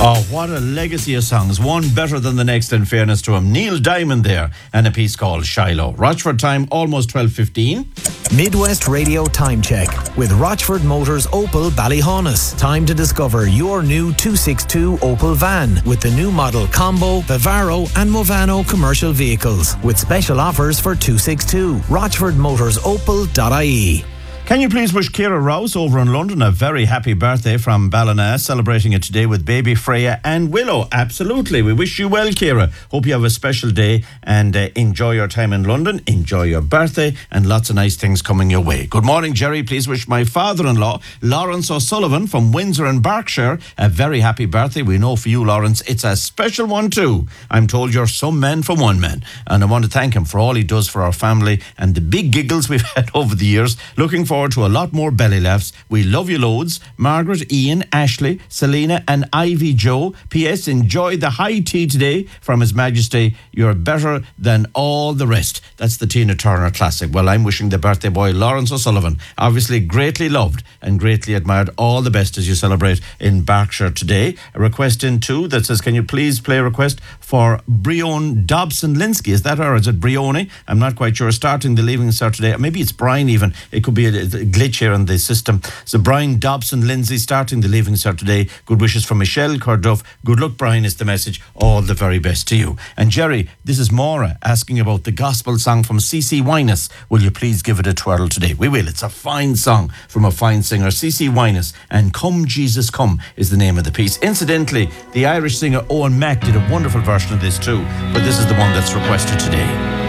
Oh, what a legacy of songs. One better than the next, in fairness to him. Neil Diamond there, and a piece called Shiloh. Rochford time, almost 12:15. Midwest Radio Time Check with Rochford Motors Opel Ballyhonus. Time to discover your new 262 Opel van with the new model Combo, Vivaro and Movano commercial vehicles with special offers for 262. RochfordMotorsOpel.ie. Can you please wish Ciara Rouse over in London a very happy birthday from Ballina, celebrating it today with baby Freya and Willow? Absolutely. We wish you well, Ciara. Hope you have a special day and enjoy your time in London. Enjoy your birthday and lots of nice things coming your way. Good morning, Jerry. Please wish my father-in-law, Lawrence O'Sullivan from Windsor in Berkshire, a very happy birthday. We know for you, Lawrence, it's a special one too. I'm told you're some man for one man. And I want to thank him for all he does for our family and the big giggles we've had over the years. Looking forward to a lot more belly laughs. We love you loads. Margaret, Ian, Ashley, Selena and Ivy Joe. P.S. Enjoy the high tea today from His Majesty. You're better than all the rest. That's the Tina Turner classic. Well, I'm wishing the birthday boy Lawrence O'Sullivan, obviously greatly loved and greatly admired, all the best as you celebrate in Berkshire today. A request in too that says, can you please play a request for Brione Dobson-Linsky? Is that her or is it Brione? I'm not quite sure. Starting the Leaving Cert today. Maybe it's Brian even. It could be a glitch here in the system. So Brian Dobson-Lindsay starting the Leaving Cert today. Good wishes from Michelle Corduff. Good luck, Brian, is the message. All the very best to you. And Jerry, this is Maura asking about the gospel song from C.C. Winus. Will you please give it a twirl today? We will. It's a fine song from a fine singer, C.C. Winus, and Come Jesus Come is the name of the piece. Incidentally, the Irish singer Owen Mack did a wonderful version of this too, but this is the one that's requested today.